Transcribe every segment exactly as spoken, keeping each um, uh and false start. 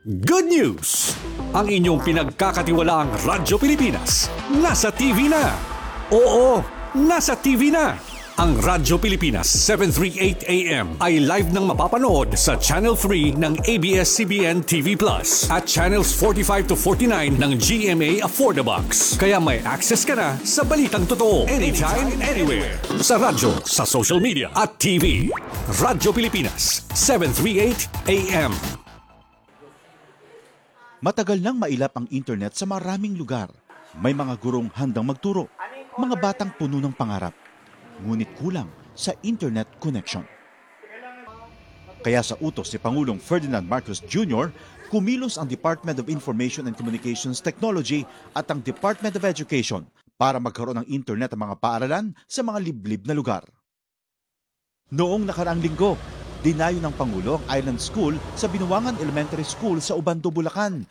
Good news! Ang inyong pinagkakatiwalaang Radyo Pilipinas nasa T V na. Oo, nasa T V na. Ang Radyo Pilipinas seven thirty-eight A M ay live nang mapapanood sa Channel three ng A B S C B N T V Plus at Channels forty-five to forty-nine ng G M A Affordabox. Kaya may access ka na sa balitang totoo anytime, anywhere. Sa radyo, sa social media at T V. Radyo Pilipinas seven thirty-eight A M. Matagal nang mailap ang internet sa maraming lugar. May mga gurong handang magturo, mga batang puno ng pangarap. Ngunit kulang sa internet connection. Kaya sa utos si Pangulong Ferdinand Marcos Junior, kumilos ang Department of Information and Communications Technology at ang Department of Education para magkaroon ng internet ang mga paaralan sa mga liblib na lugar. Noong nakaraang linggo, dinayo ng Pangulo ang Island School sa Binuangan Elementary School sa Ubando, Bulacan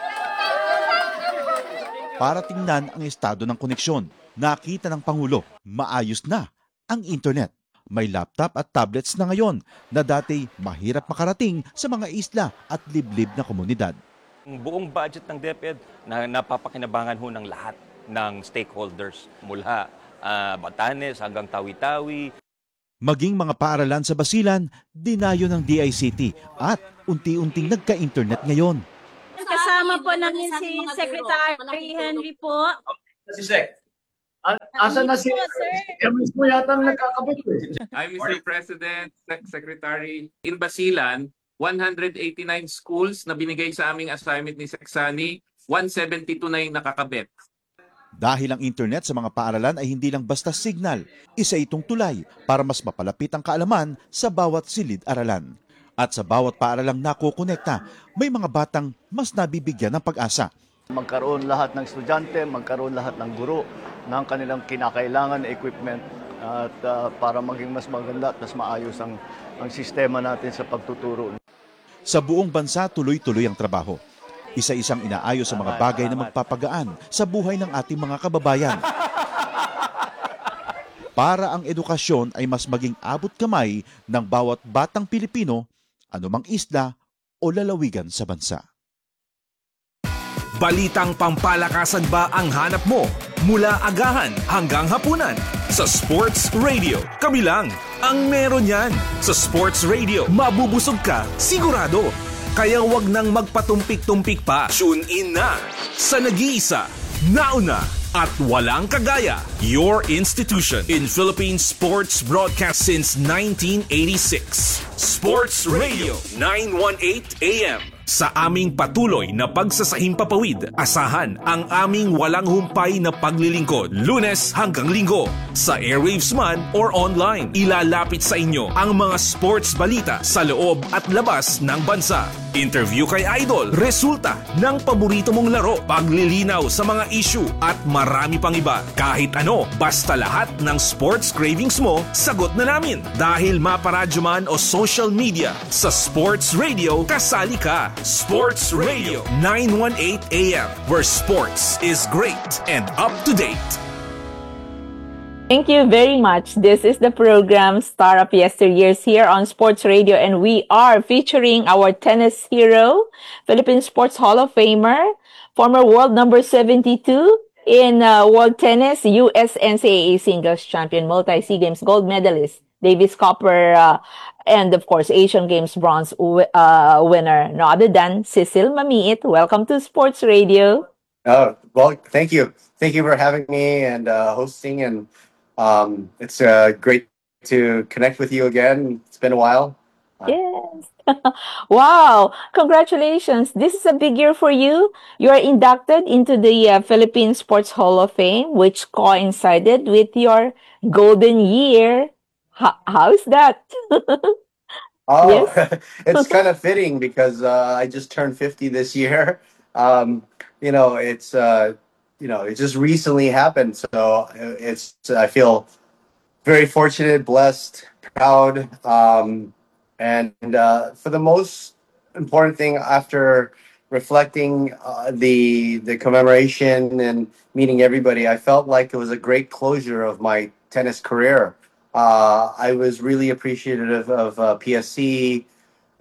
para tingnan ang estado ng koneksyon. Nakita ng Pangulo, maayos na ang internet. May laptop at tablets na ngayon na dati mahirap makarating sa mga isla at liblib na komunidad. Ang buong budget ng DepEd na napapakinabangan ho ng lahat ng stakeholders mula uh, Batanes hanggang Tawi-Tawi. Maging mga paaralan sa Basilan, dinayo ng D I C T at unti-unting nagka-internet ngayon. Kasama po namin si Secretary Henry po. Si Sec. Asan na si Emis mo yata nagkakabit eh. I'm Mister President, Sec- Secretary. In Basilan, one hundred eighty-nine schools na binigay sa aming assignment ni Seksani, one seventy-two na yung nakakabit. Dahil ang internet sa mga paaralan ay hindi lang basta signal, isa itong tulay para mas mapalapit ang kaalaman sa bawat silid-aralan. At sa bawat paaralang nakukonekta, may mga batang mas nabibigyan ng pag-asa. Magkaroon lahat ng estudyante, magkaroon lahat ng guro ng kanilang kinakailangan na equipment at uh, para maging mas maganda at mas maayos ang, ang sistema natin sa pagtuturo. Sa buong bansa, tuloy-tuloy ang trabaho. Isa-isang inaayos sa mga bagay na magpapagaan sa buhay ng ating mga kababayan. Para ang edukasyon ay mas maging abot kamay ng bawat batang Pilipino, anumang isla o lalawigan sa bansa. Balitang pampalakasan ba ang hanap mo? Mula agahan hanggang hapunan. Sa Sports Radio, kami lang ang meron yan. Sa Sports Radio, mabubusog ka, sigurado. Kaya wag nang magpatumpik-tumpik pa. Tune in na sa nag-iisa, nauna at walang kagaya. Your institution in Philippine sports broadcast since nineteen eighty-six. Sports Radio nine eighteen A M. Sa aming patuloy na pagsasahing papawid, asahan ang aming walang humpay na paglilingkod. Lunes hanggang Linggo, sa airwaves man or online. Ilalapit sa inyo ang mga sports balita sa loob at labas ng bansa. Interview kay Idol, resulta ng paborito mong laro, paglilinaw sa mga issue at marami pang iba. Kahit ano, basta lahat ng sports cravings mo, sagot na namin. Dahil maparadyo man o social media, sa Sports Radio, kasali ka. Sports Radio nine eighteen A M, where sports is great and up to date. Thank you very much. This is the program Star of Yesteryears here on Sports Radio, and we are featuring our tennis hero, Philippine Sports Hall of Famer, former world number seventy-two in uh, world tennis, U S N C A A singles champion, multi-SEA Games gold medalist, Davis Copper, uh, and of course, Asian Games bronze uh, winner, no other than Cecil Mamiit. Welcome to Sports Radio. Oh, well, thank you. Thank you for having me and uh, hosting. And um, it's uh, great to connect with you again. It's been a while. Yes. Wow. Congratulations. This is a big year for you. You are inducted into the uh, Philippine Sports Hall of Fame, which coincided with your golden year. How, how's that? Oh, Yes. it's kind of fitting because uh, I just turned fifty this year. Um, you know, it's, uh, you know, it just recently happened. So it's, I feel very fortunate, blessed, proud. Um, and uh, for the most important thing, after reflecting uh, the the commemoration and meeting everybody, I felt like it was a great closure of my tennis career. Uh, I was really appreciative of uh, P S C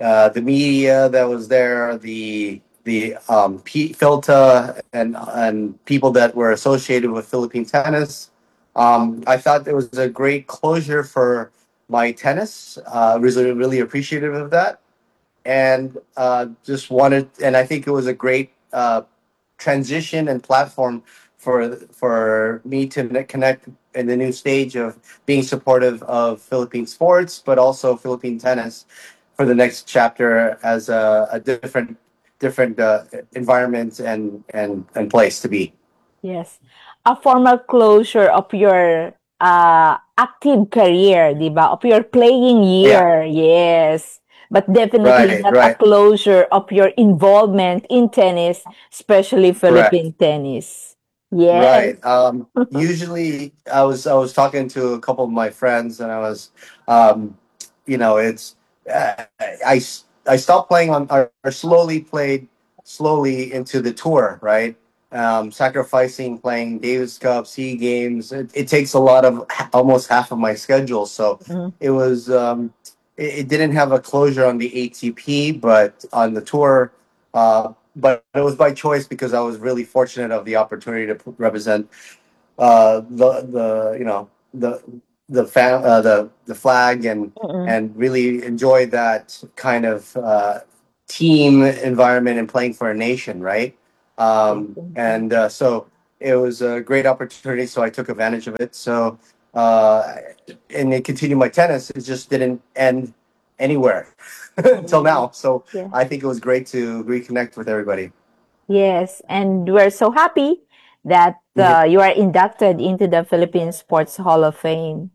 uh, the media that was there, the the um, P- Filta and and people that were associated with Philippine tennis. Um, I thought it was a great closure for my tennis. Uh, really, really appreciative of that, and uh, just wanted. And I think it was a great uh, transition and platform for for me to ne- connect in the new stage of being supportive of Philippine sports, but also Philippine tennis for the next chapter as a, a different different uh, environment and and and place to be. Yes. A formal closure of your uh, active career, di ba? Of your playing Yeah, year, yes. But definitely right, not a right, closure of your involvement in tennis, especially correct. Philippine tennis. Yes. Right. Um, usually, I was I was talking to a couple of my friends, and I was, um, you know, it's uh, I s- I stopped playing on or or slowly played slowly into the tour, right? Um, sacrificing playing Davis Cup, Sea Games. It, it takes a lot of almost half of my schedule, so Mm, it was um, it, it didn't have a closure on the A T P, but on the tour. Uh, but it was by choice because I was really fortunate of the opportunity to p- represent uh, the the you know the the fam- uh, the the flag and mm-mm. and really enjoy that kind of uh, team environment and playing for a nation, right? Um, Definitely. and uh, so it was a great opportunity, so I took advantage of it. So uh, and it continued my tennis. It just didn't end anywhere until Mm, now. So yeah. I think it was great to reconnect with everybody. Yes. And we're so happy that uh, you are inducted into the Philippine Sports Hall of Fame.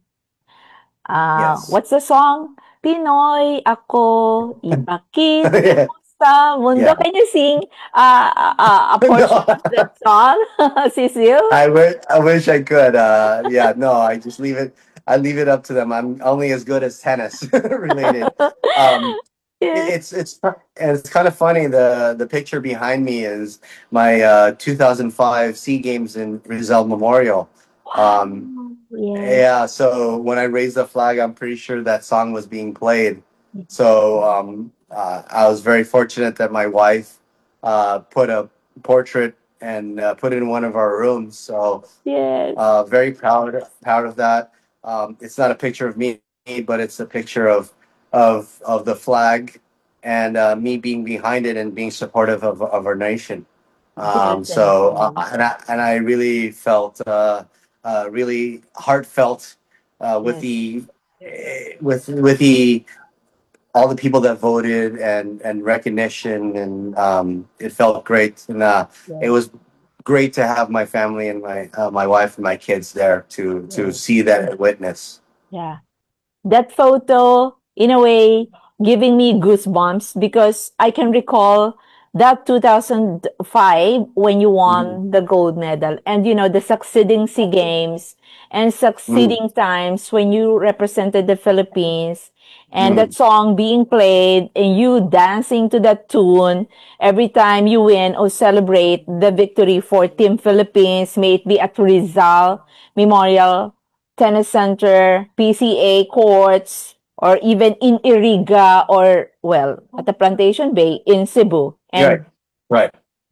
Uh, Yes. what's the song? Pinoy ako, ipakita yeah. mo sa mundo. Yeah. Can you sing uh, uh, a portion no, of that song, Cecile? I wish I wish I could. Uh, yeah, no, I just leave it. I leave it up to them. I'm only as good as tennis related. Um, Yeah. it- it's it's and it's kind of funny. The the picture behind me is my uh, two thousand five Sea Games in Rizal Memorial. Um, Wow. Yes. Yeah, so when I raised the flag, I'm pretty sure that song was being played. So um, uh, I was very fortunate that my wife uh, put a portrait and uh, put it in one of our rooms. So Yes. uh, very proud proud of that. Um, it's not a picture of me, but it's a picture of of of the flag and uh, me being behind it and being supportive of of our nation. Um, so uh, Definitely. and I and I really felt uh, uh, really heartfelt uh, with Yes. the eh, with with the all the people that voted and and recognition and um, it felt great and uh, it Yes. was great to have my family and my uh, my wife and my kids there to to Yes. see that and witness. Yeah. That photo, in a way, giving me goosebumps because I can recall that two thousand five when you Mhm. won the gold medal and you know the succeeding SEA Games and Mm, succeeding times when you represented the Philippines and that mm, song being played and you dancing to that tune every time you win or celebrate the victory for Team Philippines, may it be at Rizal Memorial Tennis Center, P C A courts, or even in Iriga or, well, at the Plantation Bay in Cebu right, and right.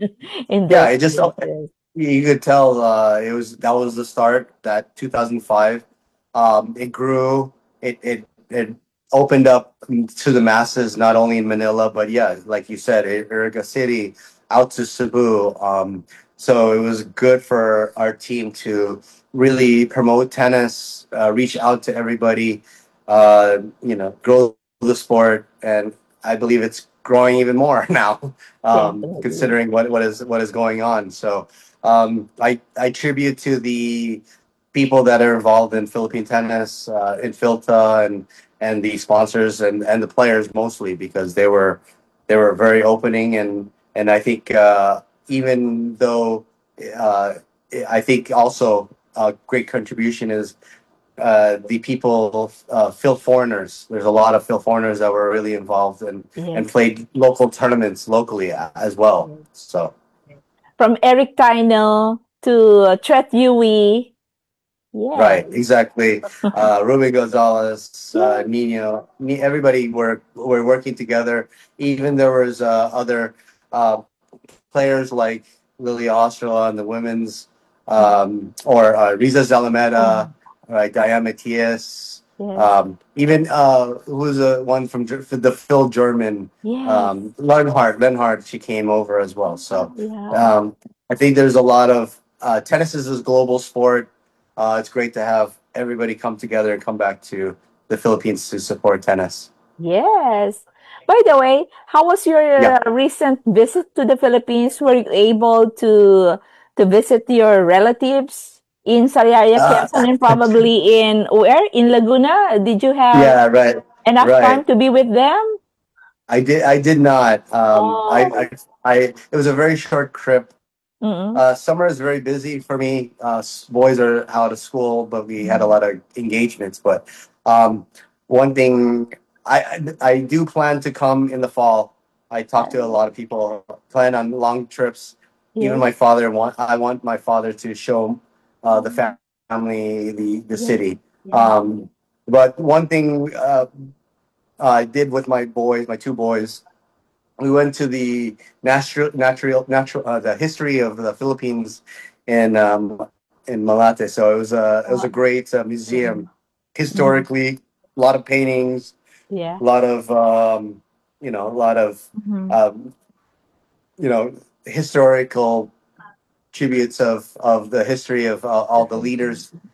in Yeah, those it just places. you could tell uh, it was that was the start. That two thousand five, um, it grew. It it it opened up to the masses, not only in Manila, but yeah, like you said, Iriga City, out to Cebu. Um, so it was good for our team to really promote tennis, uh, reach out to everybody, uh, you know, grow the sport, and I believe it's growing even more now, um, Definitely. considering what, what is what is going on. So um, I I tribute to the people that are involved in Philippine tennis, uh, in Philta, and and the sponsors and and the players mostly because they were they were very opening and and I think uh, even though uh, I think also a great contribution is uh, the people, uh, Phil foreigners. There's a lot of Phil foreigners that were really involved and and Yes. played local tournaments locally a- as well. Yes. So From Eric Taino to uh, Tret Yui, Yeah. Right, exactly. Uh, Ruben Gonzalez, uh, Nino, Ni- everybody were were working together. Even there was uh, other uh, players like Lily Ostrela on the women's, um, or uh, Riza Zalameda, right, Diane Matias, Yes. um, even uh, who was the one from Ger- the Phil German, Yes. um, Lenhart, Lenhart, she came over as well. So Yeah. um, I think there's a lot of uh, tennis is a global sport. Uh, it's great to have everybody come together and come back to the Philippines to support tennis. Yes. By the way, how was your Yeah. uh, recent visit to the Philippines? Were you able to to visit your relatives in Sariaya, Uh, Quezon, and probably in where? In Laguna? Did you have yeah, right, enough time right. to be with them? I did. I did not. Um, I, Oh. I, I. It was a very short trip. Mm-mm. Uh, summer is very busy for me. Uh, s- boys are out of school, but we had a lot of engagements. But um, one thing, I, I I do plan to come in the fall. I talk to a lot of people. Plan on long trips. Even Yes. my father want. I want my father to show uh, the fa- family the the Yes. city. Yeah. Um, but one thing uh, I did with my boys, my two boys, we went to the natural natural natural uh, the history of the Philippines in um, in Malate. So it was a it was a great uh, museum. Mhm. Historically, a lot of paintings, Yeah. a lot of um, you know, a lot of Mhm. um, you know, historical tributes of of the history of uh, all the leaders